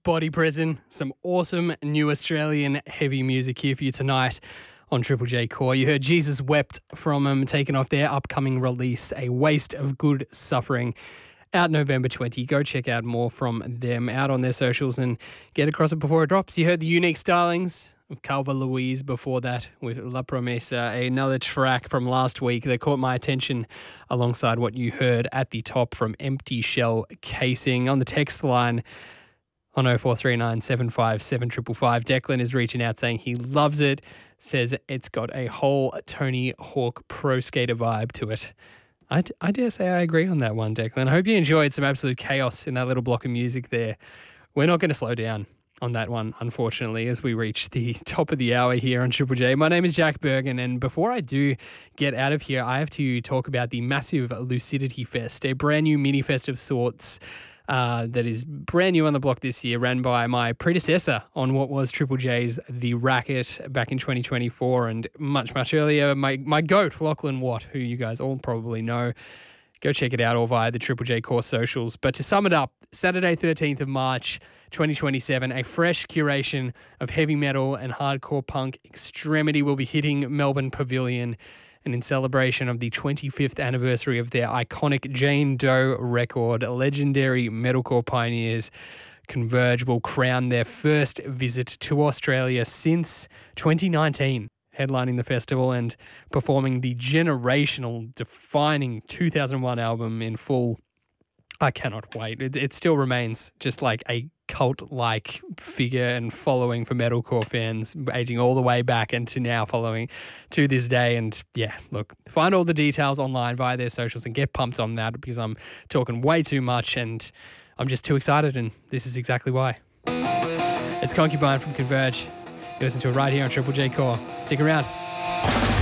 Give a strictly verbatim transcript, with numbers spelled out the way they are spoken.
Body Prison. Some awesome new Australian heavy music here for you tonight on Triple J Core. You heard Jesus Wept from them, taken off their upcoming release, A Waste of Good Suffering, out November twentieth. Go check out more from them out on their socials and get across it before it drops. You heard the Unique Stylings of Calva Louise before that with La Promesa, another track from last week that caught my attention alongside what you heard at the top from Empty Shell Casing. On the text line on oh four three nine, seven five seven, five five five, Declan is reaching out saying he loves it, says it's got a whole Tony Hawk Pro Skater vibe to it. I, d- I dare say I agree on that one, Declan. I hope you enjoyed some absolute chaos in that little block of music there. We're not going to slow down on that one, unfortunately, as we reach the top of the hour here on Triple J. My name is Jack Bergen, and before I do get out of here, I have to talk about the massive Lucidity Fest, a brand new mini fest of sorts uh, that is brand new on the block this year, ran by my predecessor on what was Triple J's The Racket back in twenty twenty-four, and much, much earlier, my, my goat, Lachlan Watt, who you guys all probably know. Go check it out all via the Triple J Core socials. But to sum it up, Saturday thirteenth of March twenty twenty-seven, a fresh curation of heavy metal and hardcore punk extremity will be hitting Melbourne Pavilion. And in celebration of the twenty-fifth anniversary of their iconic Jane Doe record, legendary metalcore pioneers Converge will crown their first visit to Australia since twenty nineteen. Headlining the festival and performing the generational defining two thousand one album in full. I cannot wait. It, it still remains just like a cult-like figure and following for metalcore fans, aging all the way back and to now following to this day. And yeah, look, find all the details online via their socials and get pumped on that, because I'm talking way too much and I'm just too excited, and this is exactly why. It's Concubine from Converge. You listen to it right here on Triple J Core. Stick around.